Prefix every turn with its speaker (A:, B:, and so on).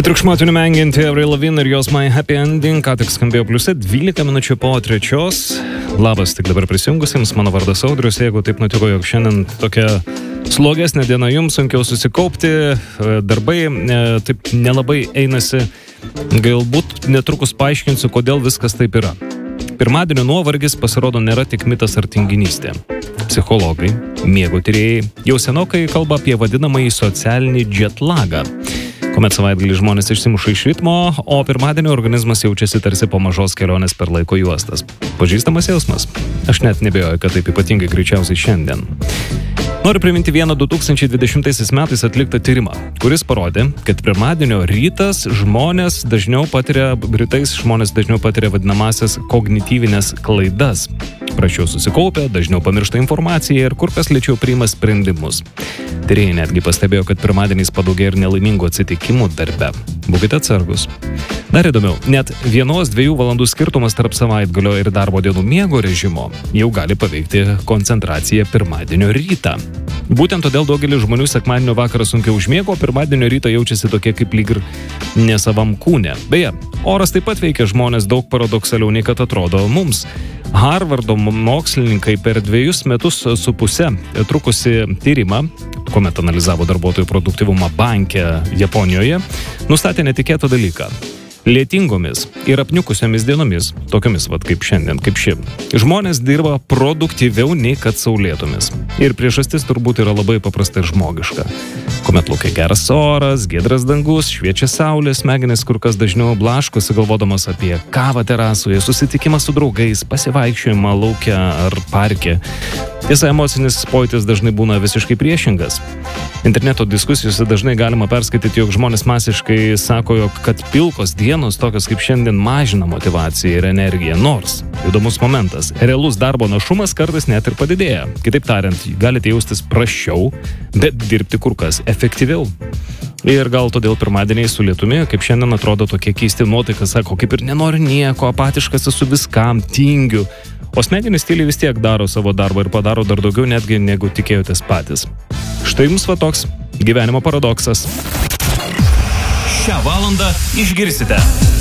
A: Triukšmatinių menginti Avril Lavigne ir jos My Happy Ending, ką tik skambėjo pliuse 12 minučių po 3. Labas, tik dabar prisijungusiems, mano vardas Audrius, jeigu taip nutiko, jog šiandien tokia slogesnė diena jums, sunkiau susikaupti, darbai taip nelabai einasi, galbūt netrukus paaiškinsiu, kodėl viskas taip yra. Pirmadienio nuovargis pasirodo nėra tik mitas ar tinginystė. Psichologai, miego tyrėjai jau senokai kalba apie vadinamąjį socialinį jetlagą, kuomet savaitgalį žmonės išsimuša iš ritmo, o pirmadienio organizmas jaučiasi tarsi po mažos kelionės per laiko juostas. Pažįstamas jausmas? Aš net nebejoju, kad taip ypatingai greičiausiai šiandien. Noriu priminti vieną 2020 metais atliktą tyrimą, kuris parodė, kad pirmadienio rytais žmonės dažniau patiria vadinamasias kognityvinės klaidas. Prasčiau susikaupia, dažniau pamiršta informaciją ir kur kas lėčiau priima sprendimus. Tyrėjai netgi pastebėjo, kad pirmadieniais padaugėja ir nelaimingų atsitikimų darbe. Būkite atsargus. Dar įdomiau, net 1-2 valandų skirtumas tarp savaitgalio ir darbo dienų miego režimo jau gali paveikti koncentraciją pirmadienio rytą. Būtent todėl daugelis žmonių sekmadienio vakarą sunkiau užmiego, o pirmadienio rytą jaučiasi tokie kaip lyg ir nesavam kūne. Beje, oras taip pat veikia žmonės daug paradoksaliau nei kad atrodo mums. Harvardo mokslininkai per 2,5 metus trukusi tyrimą, kuomet analizavo darbuotojų produktyvumą banke Japonijoje, nustatė netikėtą dalyką. Lietingomis ir apniukusiomis dienomis, tokiomis kaip šiandien, kaip ši, žmonės dirba produktyviau nei kad saulėtomis. Ir priežastis turbūt yra labai paprasta ir žmogiška. Kuomet laukia geras oras, giedras dangus, šviečia saulė, smegenys kur kas dažniau blaškosi galvodamas apie kavą terasoje, susitikimą su draugais, pasivaikščiojimą lauke ar parke. Tiesa, emocinis pojūtis dažnai būna visiškai priešingas. Interneto diskusijose dažnai galima perskaityti, jog žmonės masiškai sako, jog kad pilkos dienos, tokios kaip šiandien, mažina motyvaciją ir energiją. Nors, įdomus momentas, realus darbo našumas kartais net ir padidėja. Kitaip tariant, galite jaustis prasčiau, bet dirbti kur kas efektyviau. Ir gal todėl pirmadieniai su lietumi, kaip šiandien, atrodo tokie keisti, nuotaika sako, kaip ir nenoriu nieko, apatiškas esu viskam, tingiu. O smegenys tyliai vis tiek daro savo darbą ir padaro dar daugiau netgi negu tikėjotės patys. Štai jums toks gyvenimo paradoksas.
B: Šią valandą išgirsite.